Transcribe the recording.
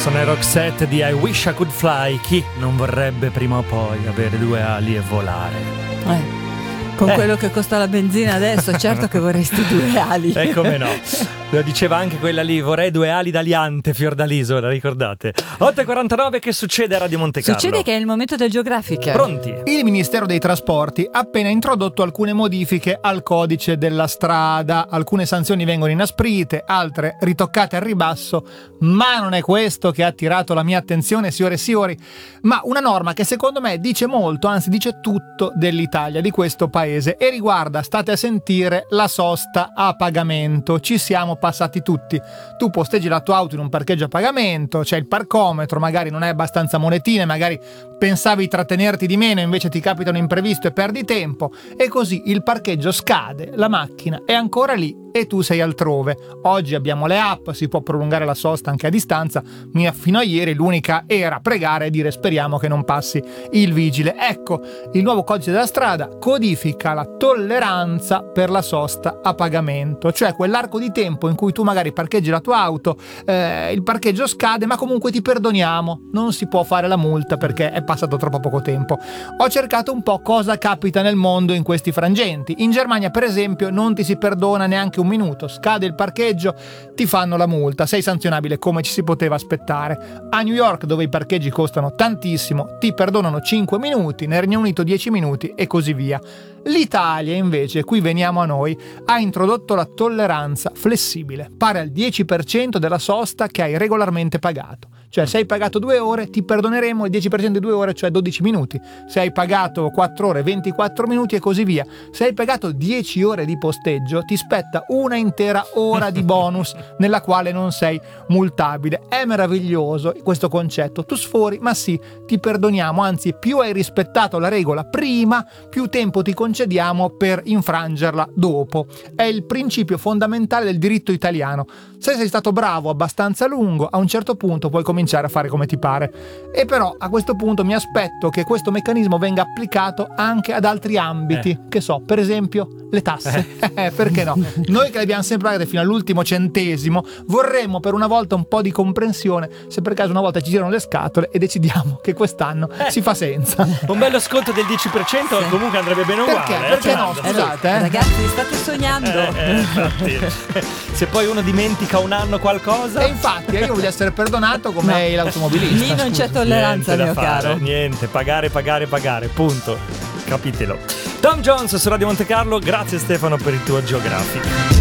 Sono i Roxette di I Wish I Could Fly. Chi non vorrebbe prima o poi avere due ali e volare? Con quello che costa la benzina adesso, certo che vorresti due ali. Come no? Lo diceva anche quella lì, vorrei due ali d'Aliante, Fiordaliso, la ricordate? 8:49, che succede a Radio Monte Carlo? Succede che è il momento del Geographic. Pronti? Il Ministero dei Trasporti ha appena introdotto alcune modifiche al codice della strada. Alcune sanzioni vengono inasprite, altre ritoccate al ribasso, ma non è questo che ha attirato la mia attenzione, signore e signori, ma una norma che secondo me dice molto, anzi dice tutto dell'Italia, di questo paese, e riguarda, state a sentire, la sosta a pagamento. Ci siamo passati tutti. Tu posteggi la tua auto in un parcheggio a pagamento, c'è il parcometro, magari non hai abbastanza monetine, magari pensavi di trattenerti di meno, invece ti capita un imprevisto e perdi tempo, e così il parcheggio scade, la macchina è ancora lì e tu sei altrove. Oggi abbiamo le app, si può prolungare la sosta anche a distanza. Fino a ieri l'unica era pregare e dire speriamo che non passi il vigile. Ecco, il nuovo codice della strada codifica la tolleranza per la sosta a pagamento, cioè quell'arco di tempo in cui tu magari parcheggi la tua auto, il parcheggio scade, ma comunque ti perdoniamo, non si può fare la multa perché è passato troppo poco tempo. Ho cercato un po' cosa capita nel mondo in questi frangenti. In Germania, per esempio, non ti si perdona neanche un minuto, scade il parcheggio, ti fanno la multa, sei sanzionabile come ci si poteva aspettare. A New York, dove i parcheggi costano tantissimo, ti perdonano 5 minuti, nel Regno Unito 10 minuti e così via. L'Italia invece, qui veniamo a noi, ha introdotto la tolleranza flessibile, pari al 10% della sosta che hai regolarmente pagato. Cioè, se hai pagato 2 ore, ti perdoneremo il 10% di 2 ore, cioè 12 minuti. Se hai pagato 4 ore, 24 minuti e così via. Se hai pagato 10 ore di posteggio, ti spetta una intera ora di bonus nella quale non sei multabile. È meraviglioso questo concetto. Tu sfori, ma sì, ti perdoniamo, anzi, più hai rispettato la regola prima, più tempo ti concediamo per infrangerla dopo. È il principio fondamentale del diritto italiano. Se sei stato bravo abbastanza a lungo, a un certo punto puoi cominciare a fare come ti pare. E però a questo punto mi aspetto che questo meccanismo venga applicato anche ad altri ambiti, che so, per esempio le tasse. Perché no? Noi che le abbiamo sempre pagate fino all'ultimo centesimo, vorremmo per una volta un po' di comprensione, se per caso una volta ci girano le scatole e decidiamo che quest'anno si fa senza. Un bello sconto del 10% comunque andrebbe bene uguale. Perché no? Scusate, Ragazzi, state sognando. Infatti. Se poi uno dimentica un anno qualcosa. E infatti io voglio essere perdonato come l'automobilista. Lì non c'è tolleranza, mio caro. Niente, pagare, punto. Capitelo. Tom Jones su Radio Monte Carlo, grazie Stefano per il tuo Geographic.